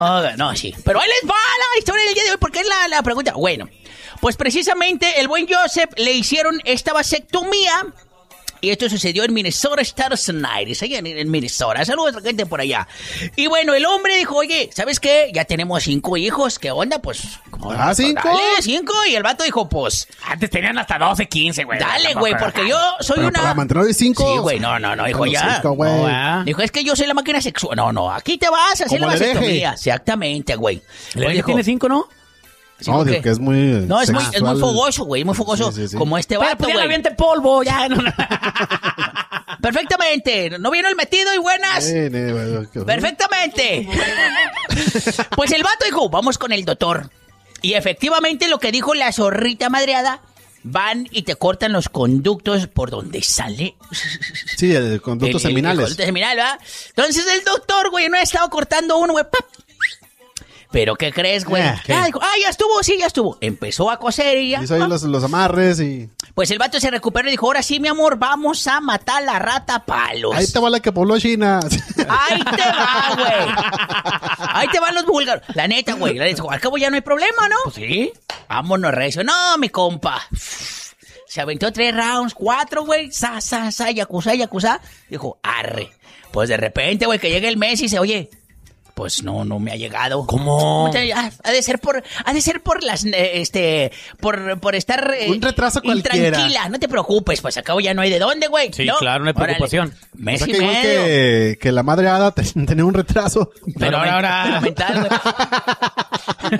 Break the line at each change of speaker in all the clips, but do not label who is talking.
No, sí. Pero ahí les va la historia del día de hoy, porque es la pregunta. Bueno, pues precisamente el buen Joseph le hicieron esta vasectomía. Y esto sucedió en Minnesota, Estados Unidos, allá en Minnesota. Saludos a la gente por allá. Y bueno, el hombre dijo, oye, ¿sabes qué? Ya tenemos 5 hijos. ¿Qué onda? Pues...
¿5?
Dale, 5. Y el vato dijo, pues...
Antes tenían hasta 12, 15, güey.
Dale, güey, porque yo soy
Pero
una...
para mantener de 5.
Sí, güey, no, dijo ya.
5, güey.
Dijo, es que yo soy la máquina sexual. No, aquí te vas a hacer la
Como le
vasectomía.
deje.
Exactamente, güey.
¿Le dijo, tiene 5, no?
No, digo que es muy...
No, es muy fogoso, güey, muy fogoso.
Sí.
Como este
Pero
vato,
pues ya
güey.
le aviente polvo, ya. No.
Perfectamente. ¿No vino el metido y buenas? Perfectamente. Pues el vato dijo, vamos con el doctor. Y efectivamente lo que dijo la zorrita madreada, van y te cortan los conductos por donde sale.
Sí, el conducto seminales.
El conducto seminal, ¿verdad? Entonces el doctor, güey, no ha estado cortando uno, güey. ¡Pap! ¿Pero qué crees, güey? Dijo, ya estuvo, sí, ya estuvo. Empezó a coser y ya.
Hizo ahí los amarres y...
Pues el vato se recuperó y dijo, ahora sí, mi amor, vamos a matar la rata a palos.
Ahí te va la que pobló China.
Ahí te va, güey. Ahí te van los búlgaros. La neta, güey. Al cabo ya no hay problema, ¿no?
Pues sí.
Vámonos, recio. No, mi compa. Se aventó 3 rounds, 4, güey. Yakuza. Dijo, arre. Pues de repente, güey, que llega el mes y dice, oye... Pues no me ha llegado.
¿Cómo?
Ha de ser por las, por estar...
un retraso cualquiera.
Tranquila, no te preocupes, pues acabo ya no hay de dónde, güey.
Sí, ¿no? Claro, no hay preocupación.
Mes
O sea,
y
que igual
medio.
que la madre hada tenía un retraso.
Pero ahora...
mental, güey.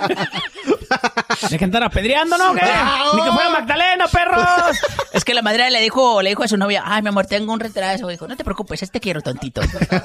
¿De que andar apedreando, no? ¿Qué? Ni que fuera Magdalena, perros.
Es que la madre le dijo a su novia, ay, mi amor, tengo un retraso. Dijo, no te preocupes, te quiero tontito.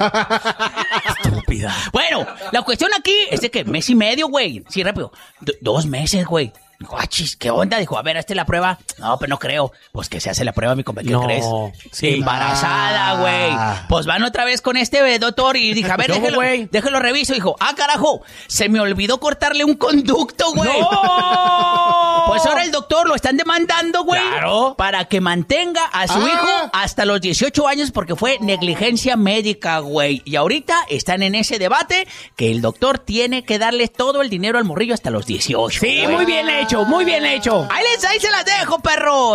Estúpida.
Bueno, la cuestión aquí es de que mes y medio, güey. Sí, rápido. 2 meses, güey. Dijo, chis, ¿qué onda? Dijo, a ver, hazte la prueba. No, pero no creo. Pues que se hace la prueba, mi compa, ¿qué crees?
Sí.
Embarazada, güey. Pues van otra vez con este doctor y dije, a ver, déjelo reviso. Dijo, carajo, se me olvidó cortarle un conducto, güey.
¡No!
Pues ahora el doctor lo están demandando, güey.
Claro.
Para que mantenga a su hijo hasta los 18 años porque fue negligencia médica, güey. Y ahorita están en ese debate que el doctor tiene que darle todo el dinero al morrillo hasta los 18.
Sí, muy bien hecho, muy bien hecho.
Ahí se las dejo, perros.